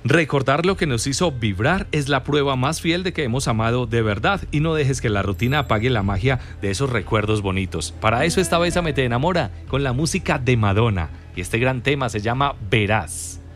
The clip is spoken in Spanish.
Recordar lo que nos hizo vibrar es la prueba más fiel de que hemos amado de verdad, y no dejes que la rutina apague la magia de esos recuerdos bonitos. Para eso esta Bésame te enamora con la música de Madonna, y este gran tema se llama Verás.